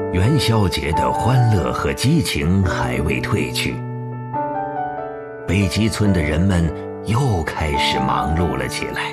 元宵节的欢乐和激情还未褪去，北极村的人们又开始忙碌了起来。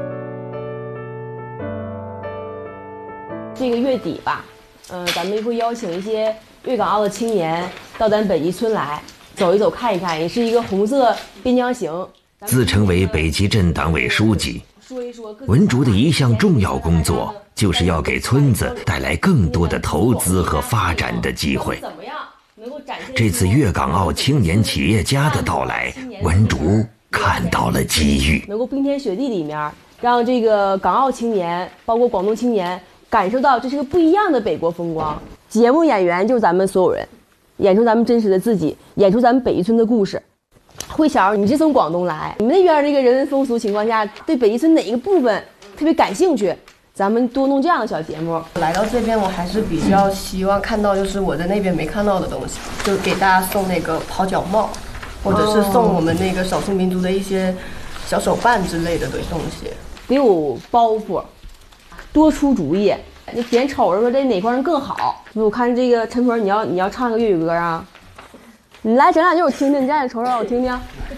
这个月底吧，咱们会邀请一些粤港澳的青年到咱北极村来走一走、看一看，也是一个红色边疆行。 自称为北极镇党委书记，文竹的一项重要工作就是要给村子带来更多的投资和发展的机会。这次粤港澳青年企业家的到来，文竹看到了机遇， 能够冰天雪地里面让这个港澳青年，包括广东青年感受到这是个不一样的北国风光。节目演员就是咱们所有人，演出咱们真实的自己，演出咱们北极村的故事。慧乔，你是从广东来，你们那边这个人文风俗情况下，对北极村哪一个部分特别感兴趣？咱们多弄这样的小节目。 来到这边，我还是比较希望看到就是我在那边没看到的东西，就给大家送那个泡脚帽，或者是送我们那个少数民族的一些小手办之类的东西。 得有包袱，多出主意。你点瞅着说这哪块人更好？我看这个陈婆，你要唱个粤语歌啊？你来整两句我听听，你站起瞅瞅我听听。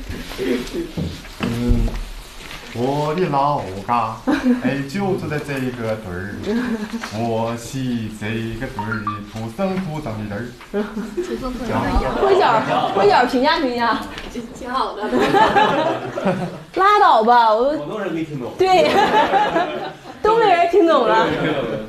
我的老家就住在这个堆儿，我是这个堆儿土生土长的人。 慧角评价评价， 挺好的。 拉倒吧，我广东人没听懂。 对，东北人听懂了。